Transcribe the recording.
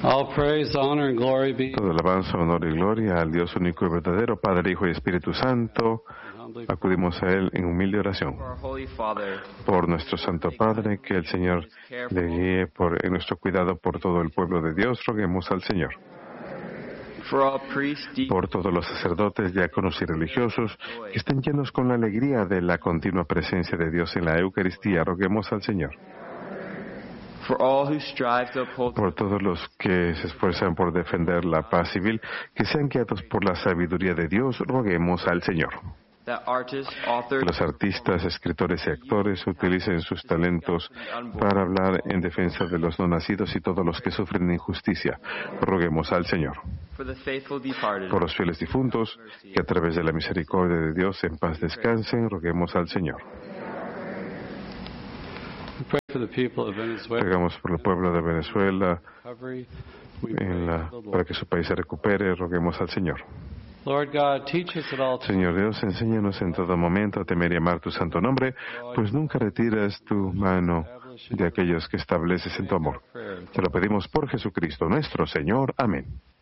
All praise, honor, and glory be. Toda alabanza, honor y gloria al Dios único y verdadero, Padre, Hijo y Espíritu Santo. Acudimos a Él en humilde oración. Por nuestro Santo Padre, que el Señor le guíe en nuestro cuidado por todo el pueblo de Dios, roguemos al Señor. Por todos los sacerdotes, diáconos y religiosos que estén llenos con la alegría de la continua presencia de Dios en la Eucaristía, roguemos al Señor. Por todos los que se esfuerzan por defender la paz civil, que sean guiados por la sabiduría de Dios, roguemos al Señor. Que los artistas, escritores y actores utilicen sus talentos para hablar en defensa de los no nacidos y todos los que sufren injusticia. Roguemos al Señor. Por los fieles difuntos, que a través de la misericordia de Dios en paz descansen, roguemos al Señor. Rogamos por el pueblo de Venezuela, para que su país se recupere, roguemos al Señor. Señor Dios, enséñanos en todo momento a temer y amar tu santo nombre, pues nunca retiras tu mano de aquellos que estableces en tu amor. Te lo pedimos por Jesucristo nuestro Señor. Amén.